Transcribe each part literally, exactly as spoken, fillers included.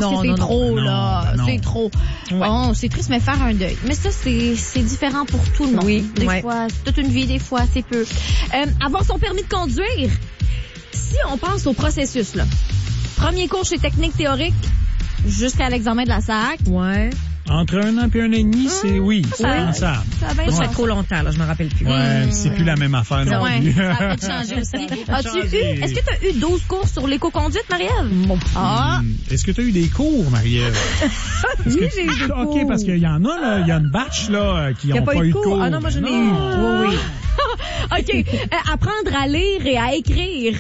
non, que c'est non, trop, non, là. non, non. C'est trop. Ouais. Bon, c'est triste, mais faire un deuil. Mais ça, c'est, c'est différent pour tout le monde. Oui, Des ouais. fois, c'est toute une vie, des fois, c'est peu. Euh, avoir son permis de conduire. Si on pense au processus, là. Premier cours chez Technique théorique jusqu'à l'examen de la S A C. Ouais. Entre un an et un an et demi, c'est oui, c'est ça- pensable. Ça va Ça être fait trop longtemps, là, je me rappelle plus. Ouais, c'est plus la même affaire non Ouais, plus. ça a peut-être changé aussi. As-tu changé. eu, est-ce que tu as eu douze cours sur l'éco-conduite, Marie-Ève? Bon. Ah! Hum, Est-ce que tu as eu des cours, Marie-Ève? Oui, j'ai eu des cours. OK, parce qu'il y en a, là, il y a une batch, là, qui Il n'y n'ont a pas eu de cours. Ah non, moi, j'en ai eu. Oui, oui. OK. Euh, apprendre à lire et à écrire.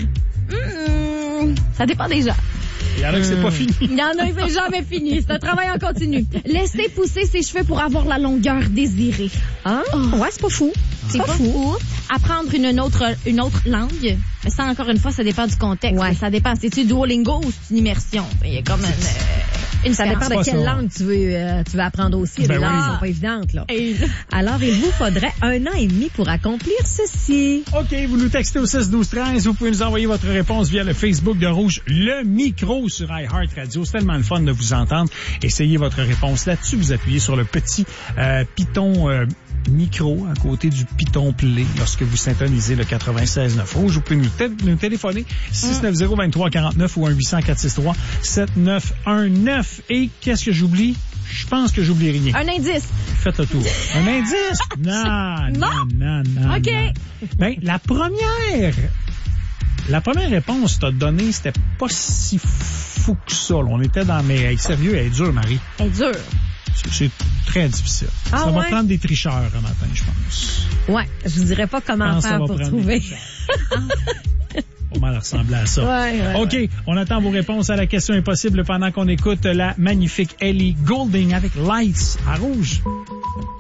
Hmm, ça dépend des gens. Il y en a que c'est pas fini. Il y en a, c'est jamais fini. C'est un travail en continu. Laisser pousser ses cheveux pour avoir la longueur désirée. Ah, ouais, c'est pas fou. C'est pas fou. Apprendre une autre, une autre langue. Mais ça, encore une fois, ça dépend du contexte. Ouais. Mais ça dépend. C'est-tu Duolingo ou c'est une immersion? Il y a comme une, euh, une Ça dépend différence. de pas quelle ça. langue tu veux, euh, tu veux apprendre aussi. Les Ben langues oui. sont pas évidentes, là. Et- Alors, il vous faudrait un an et demi pour accomplir ceci. OK, vous nous textez au six douze treize. Vous pouvez nous envoyer votre réponse via le Facebook de Rouge, le micro sur iHeart Radio. C'est tellement le fun de vous entendre. Essayez votre réponse là-dessus. Vous appuyez sur le petit euh, piton euh, micro à côté du piton play lorsque vous syntonisez le quatre-vingt-seize neuf Rouge. Vous pouvez nous, té- nous téléphoner six neuf zéro, deux trois quatre neuf ou un huit cent, quatre six trois, sept neuf un neuf. Et qu'est-ce que j'oublie? Je pense que j'oublie rien. Un indice. Faites le tour. Un indice? Non, non, non, non. OK. non. Ben, la première, la première réponse que t'as donnée, c'était pas si fou que ça. Là. On était dans, mais hey, sérieux, elle est dure, Marie. Elle est dure. C'est, c'est très difficile. Ah, ça va ouais? prendre des tricheurs un matin, je pense. Ouais, je vous dirais pas Je comment pense que ça faire va pour prendre trouver. des tricheurs. Pas mal ressembler à ça. Ouais, ouais, OK, on attend vos réponses à la question impossible pendant qu'on écoute la magnifique Ellie Goulding avec Lights à Rouge.